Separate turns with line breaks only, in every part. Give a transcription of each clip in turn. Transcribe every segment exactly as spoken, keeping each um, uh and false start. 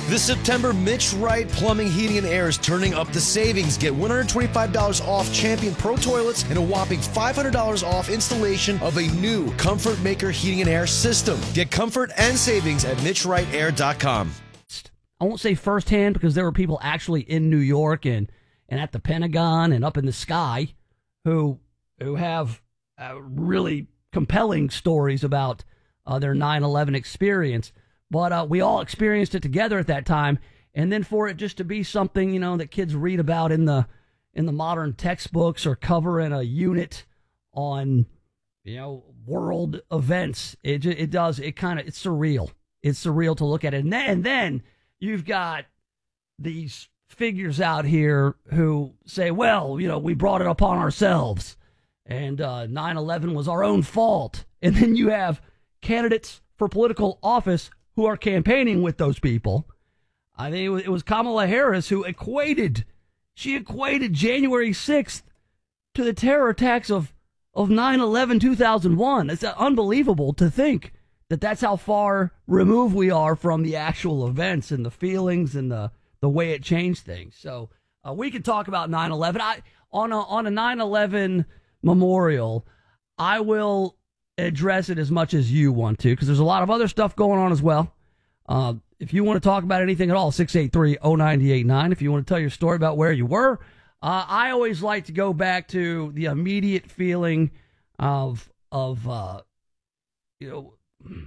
This September, Mitch Wright Plumbing, Heating, and Air is turning up the savings. Get one hundred twenty-five dollars off Champion Pro Toilets and a whopping five hundred dollars off installation of a new Comfort Maker Heating and Air system. Get comfort and savings at mitch wright air dot com.
I won't say firsthand because there were people actually in New York and, and at the Pentagon and up in the sky who who have uh, really compelling stories about uh, their nine eleven experience. But uh, we all experienced it together at that time. And then for it just to be something, you know, that kids read about in the in the modern textbooks or cover in a unit on, you know, world events, it it does, it kind of, it's surreal. It's surreal to look at it. And then, and then you've got these figures out here who say, well, you know, we brought it upon ourselves and uh, nine eleven was our own fault. And then you have candidates for political office who are campaigning with those people. I think it was, it was Kamala Harris who equated, she equated January sixth to the terror attacks of, of nine eleven two thousand one. It's unbelievable to think that that's how far removed we are from the actual events and the feelings and the, the way it changed things. So uh, we could talk about nine eleven. I, on a, on a nine eleven memorial, I will address it as much as you want to, because there's a lot of other stuff going on as well. Uh, if you want to talk about anything at all, six eight three, oh nine eight nine. If you want to tell your story about where you were, uh, I always like to go back to the immediate feeling of, of uh, you know,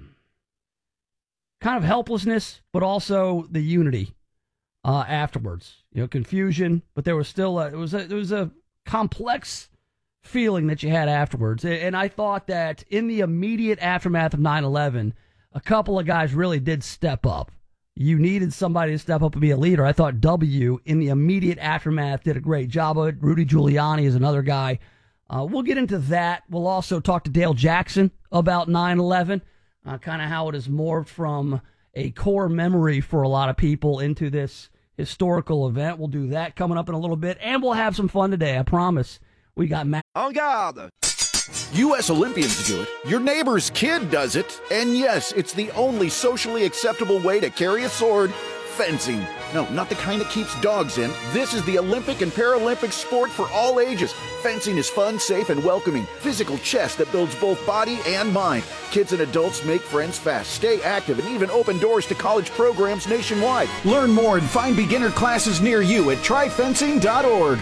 kind of helplessness, but also the unity uh, afterwards. You know, confusion, but there was still a, it was a, it was a complex feeling that you had afterwards. And I thought that in the immediate aftermath of nine eleven, a couple of guys really did step up. You needed somebody to step up and be a leader. I thought W, in the immediate aftermath, did a great job of it. Rudy Giuliani is another guy. Uh, we'll get into that. We'll also talk to Dale Jackson about nine eleven, uh, kind of how it has morphed from a core memory for a lot of people into this historical event. We'll do that coming up in a little bit, and we'll have some fun today, I promise. We got Matt.
En garde! U S Olympians do it, your neighbor's kid does it, and yes, it's the only socially acceptable way to carry a sword, fencing. No, not the kind that keeps dogs in. This is the Olympic and Paralympic sport for all ages. Fencing is fun, safe, and welcoming. Physical chess that builds both body and mind. Kids and adults make friends fast, stay active, and even open doors to college programs nationwide. Learn more and find beginner classes near you at try fencing dot org.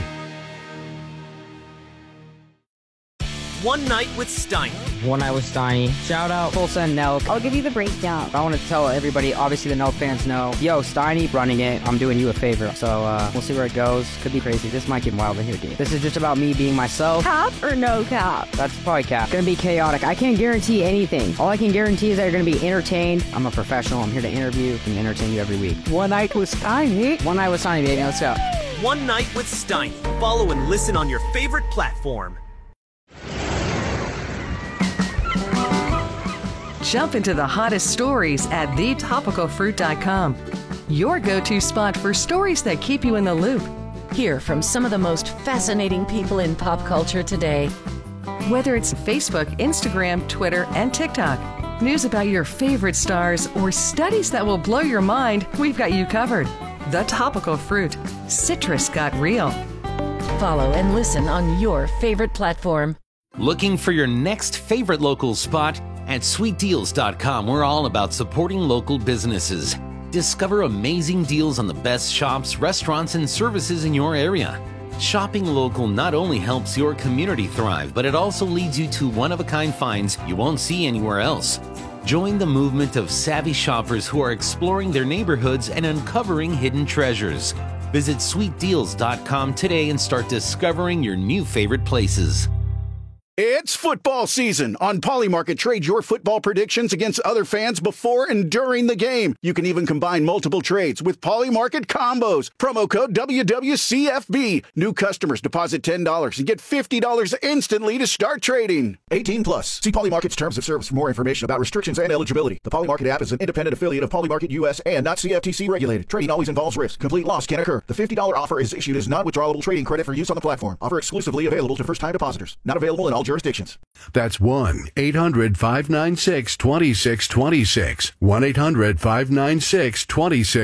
One Night with Steiny.
One Night with Steiny. Shout out Tulsa and Nelk.
I'll give you the breakdown.
I want to tell everybody, obviously the Nelk fans know, yo, Steiny running it. I'm doing you a favor. So uh, we'll see where it goes. Could be crazy. This might get wild in here, dude. This is just about me being myself.
Cap or no cap?
That's probably cap. It's going to be chaotic. I can't guarantee anything. All I can guarantee is that you're going to be entertained. I'm a professional. I'm here to interview and entertain you every week.
One Night with Steiny.
One Night with Steiny, baby. Let's go.
One Night with Steiny. Follow and listen on your favorite platform.
Jump into the hottest stories at the topical fruit dot com. Your go-to spot for stories that keep you in the loop.
Hear from some of the most fascinating people in pop culture today.
Whether it's Facebook, Instagram, Twitter, and TikTok, news about your favorite stars, or studies that will blow your mind, we've got you covered. The Topical Fruit. Citrus got real.
Follow and listen on your favorite platform.
Looking for your next favorite local spot? At sweet deals dot com, we're all about supporting local businesses. Discover amazing deals on the best shops, restaurants, and services in your area. Shopping local not only helps your community thrive, but it also leads you to one-of-a-kind finds you won't see anywhere else. Join the movement of savvy shoppers who are exploring their neighborhoods and uncovering hidden treasures. Visit sweet deals dot com today and start discovering your new favorite places.
It's football season. On Polymarket, trade your football predictions against other fans before and during the game. You can even combine multiple trades with Polymarket combos. Promo code W W C F B. New customers deposit ten dollars and get fifty dollars instantly to start trading. eighteen plus. See Polymarket's terms of service for more information about restrictions and eligibility. The Polymarket app is an independent affiliate of Polymarket U S and not C F T C regulated. Trading always involves risk. Complete loss can occur. The fifty dollars offer is issued as non-withdrawable trading credit for use on the platform. Offer exclusively available to first-time depositors. Not available in all jurisdictions.
That's one eight hundred five nine six two six two six. one eight hundred five nine six two six